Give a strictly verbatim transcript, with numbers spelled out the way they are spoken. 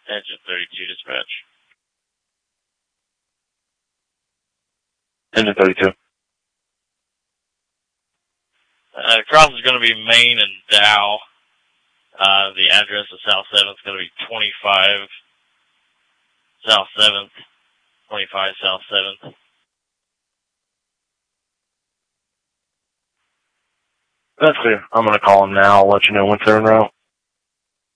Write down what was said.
Engine thirty-two dispatch. Engine thirty-two. Uh, the cross is going to be Main and Dow. Uh, the address of South seventh is going to be twenty-five South seventh. twenty-five South seventh. That's clear. I'm going to call them now. I'll let you know once they're en route.